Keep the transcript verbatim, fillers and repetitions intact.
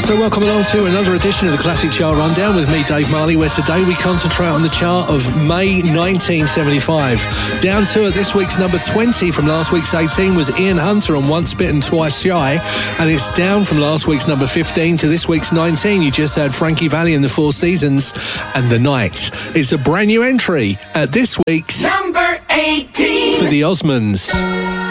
So welcome along to another edition of the Classic Chart Rundown with me, Dave Marley, where today we concentrate on the chart of May nineteen seventy-five. Down to at this week's number twenty from last week's eighteen was Ian Hunter on Once Bitten, Twice Shy, and it's down from last week's number fifteen to this week's nineteen. You just heard Frankie Valli and the Four Seasons and The Night. It's a brand new entry at this week's number eighteen for the Osmonds.